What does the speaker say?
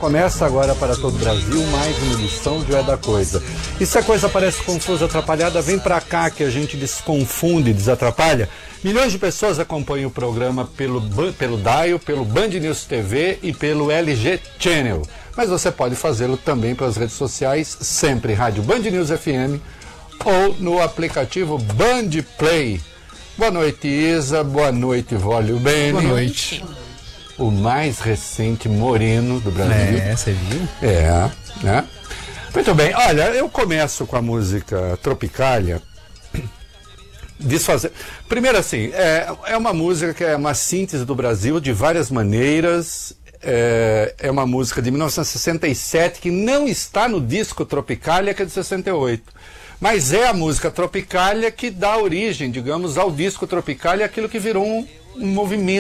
Começa agora para todo o Brasil mais uma edição de É da Coisa. E se a coisa parece confusa, atrapalhada, vem pra cá que a gente desconfunde e desatrapalha. Milhões de pessoas acompanham o programa pelo Dial, pelo Band News TV e pelo LG Channel. Mas você pode fazê-lo também pelas redes sociais, sempre Rádio Band News FM ou no aplicativo Band Play. Boa noite, Isa. Boa noite, Vólio Bene. Boa noite. O mais recente moreno do Brasil. É, você viu? É, né? Muito bem, olha, eu começo com a música Tropicália. Primeiro assim, é uma música que é uma síntese do Brasil de várias maneiras. É uma música de 1967 que não está no disco Tropicália, que é de 68. Mas é a música Tropicália que dá origem, digamos, ao disco Tropicália, aquilo que virou um movimento